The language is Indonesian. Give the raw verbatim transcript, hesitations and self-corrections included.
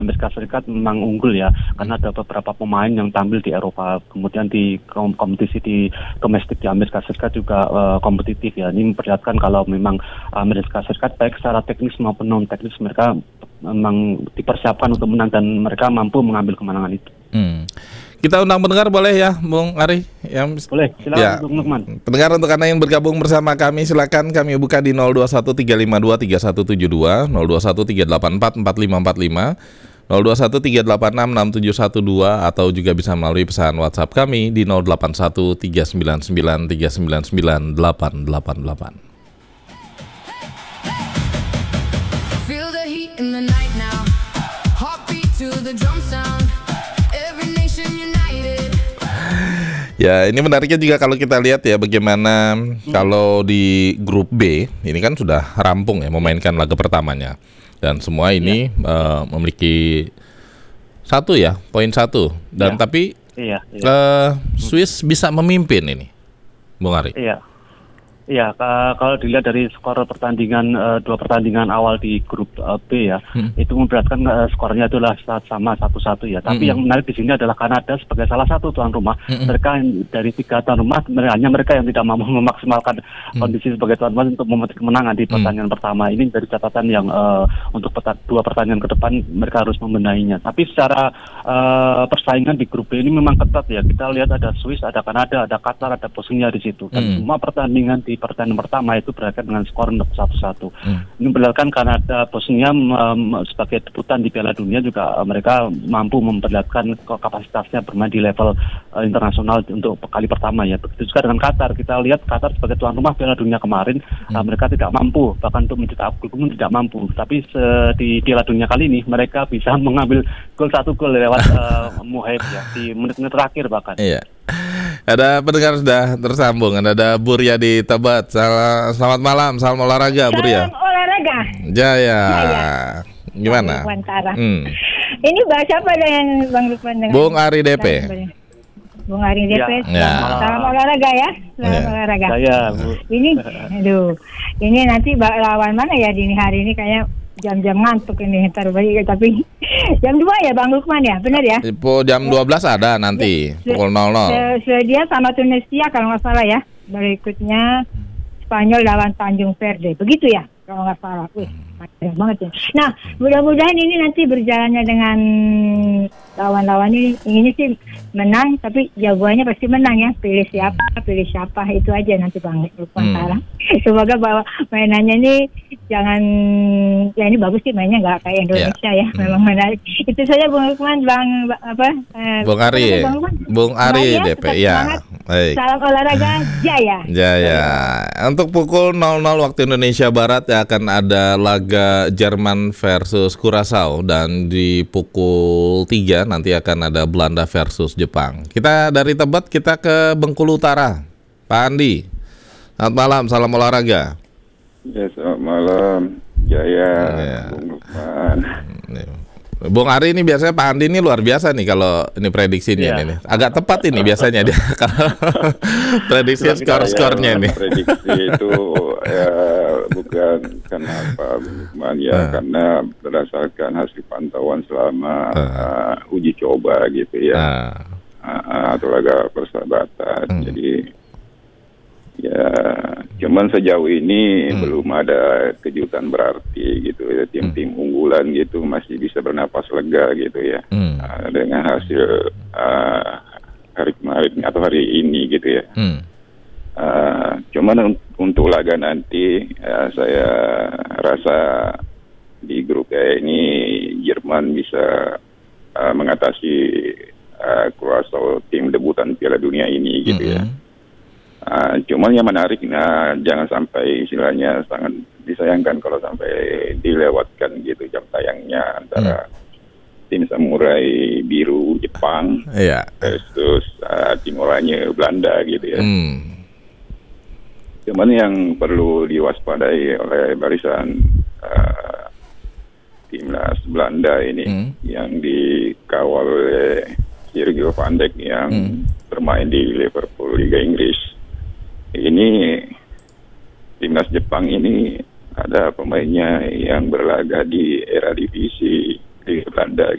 Amerika Serikat memang unggul ya, karena ada beberapa pemain yang tampil di Eropa, kemudian di kom kompetisi di domestik di Amerika Serikat juga uh, kompetitif ya. Ini memperlihatkan kalau memang Amerika Serikat baik secara teknis maupun non teknis mereka memang dipersiapkan untuk menang dan mereka mampu mengambil kemenangan itu. Hmm. Kita undang pendengar boleh ya, Bung Ari? Yang... Boleh, silakan ya. Bung Lukman. Pendengar untuk Anda yang bergabung bersama kami, silakan kami buka di nol dua satu tiga lima dua tiga satu tujuh dua, nol dua satu tiga delapan empat empat lima empat lima, nol dua satu tiga delapan enam enam tujuh satu dua, atau juga bisa melalui pesan WhatsApp kami di nol delapan satu tiga sembilan sembilan tiga sembilan sembilan delapan delapan delapan. Feel the heat in the night now. Heartbeat to the drum sound. Every nation united. Ya, ini menariknya juga kalau kita lihat ya bagaimana hmm. kalau di grup B ini kan sudah rampung ya memainkan laga pertamanya. Dan semua ini ya. uh, memiliki satu ya, poin satu. Dan ya. tapi ya, ya. Uh, Swiss bisa memimpin ini, Bung Ari. Iya, iya. Kalau dilihat dari skor pertandingan uh, dua pertandingan awal di grup uh, B ya, hmm. itu memperlihatkan uh, skornya itulah sama satu-satu ya. Tapi hmm. yang menarik di sini adalah Kanada sebagai salah satu tuan rumah. Hmm. Mereka dari tiga tuan rumah, hanya mereka yang tidak mampu memaksimalkan hmm. kondisi sebagai tuan rumah untuk memetik kemenangan di pertandingan hmm. pertama. Ini dari catatan yang uh, untuk peta, dua pertandingan ke depan mereka harus membenahinya. Tapi secara uh, persaingan di grup B ini memang ketat ya. Kita lihat ada Swiss, ada Kanada, ada Qatar, ada Bosnia di situ. Dan hmm. semua pertandingan di pertandingan pertama itu berakhir dengan skor satu-satu. Hmm. Ini memperlihatkan Kanada, Bosnia um, sebagai debutan di Piala Dunia juga uh, mereka mampu memperlihatkan kapasitasnya bermain di level uh, internasional untuk kali pertama ya. Begitu juga dengan Qatar. Kita lihat Qatar sebagai tuan rumah Piala Dunia kemarin hmm. uh, mereka tidak mampu, bahkan untuk mencetak gol pun tidak mampu. Tapi se- di Piala Dunia kali ini mereka bisa mengambil gol satu gol lewat uh, Muhaib ya di menit-menit terakhir bahkan. Iya. Ada pendengar sudah tersambung. Ada Burya di Tebet. Selamat malam, salam olahraga Burya. Salam olahraga. Jaya. Jaya. Gimana? Hmm. Ini bahas apa dengan Bang Lukman? Bung Ari D P. Bung Ari D P. Ya. Salam olahraga ya. Salam ya. olahraga. Saya, Bu. Ini, aduh, ini nanti lawan mana ya dini hari ini kayak jam-jam ngantuk ini ntar balik, tapi jam dua ya Bang Lukman ya, benar ya? Po jam dua belas ada nanti ya, pukul nol nol. Swedia sama Tunisia kalau nggak salah ya. Berikutnya Spanyol lawan Tanjung Verde, begitu ya kalau nggak salah. Wih, panjang banget ya. Nah, mudah-mudahan ini nanti berjalannya dengan lawan-lawan ini, inginnya sih menang, tapi jagoannya pasti menang ya. Pilih siapa, pilih siapa itu aja nanti Bang Lukman sekarang. Hmm. Semoga bahwa mainannya ini jangan, ya ini bagus sih mainnya nggak kayak Indonesia ya, ya. Hmm. Memang menarik. Itu saja Bung Lukman, Bang apa? Eh, Bung Ari, Bang Bung Ari D P ya. Baik. Salam olahraga Jaya. Jaya. Untuk pukul nol nol waktu Indonesia Barat ya akan ada laga Jerman versus Curaçao, dan di pukul tiga nanti akan ada Belanda versus Jepang. Kita dari Tebet kita ke Bengkulu Utara. Pak Andi. Selamat malam, salam olahraga. Ya, selamat malam, Jaya, ya. Bung Lukman. Bung Ari ini biasanya Pak Andi ini luar biasa nih kalau ini prediksinya ya. Ini agak tepat ini biasanya dia kalau prediksi skor-skornya ini. Prediksi itu ya bukan karena apa Bung Lukman ya, uh. karena berdasarkan hasil pantauan selama uh. Uh, uji coba gitu ya, uh. Uh, atau laga persahabatan. Hmm. Jadi ya, cuman sejauh ini hmm. belum ada kejutan berarti gitu ya. Tim-tim hmm. unggulan gitu masih bisa bernapas lega gitu ya, hmm. uh, dengan hasil uh, hari kemarin atau hari ini gitu ya. Hmm. Uh, cuman un- untuk laga nanti uh, saya rasa di grup A ini Jerman bisa uh, mengatasi uh, Curaçao, tim debutan Piala Dunia ini gitu hmm. ya. Uh, cuman yang menarik, nah jangan sampai istilahnya sangat disayangkan kalau sampai dilewatkan gitu jam tayangnya antara hmm. tim Samurai Biru Jepang yeah. versus uh, tim Oranye Belanda gitu ya. Hmm. Cuman yang perlu diwaspadai oleh barisan uh, timnas Belanda ini hmm. yang dikawal oleh Virgil van Dijk yang hmm. bermain di Liverpool Liga Inggris. Ini timnas Jepang ini ada pemainnya yang berlaga di era divisi di Belanda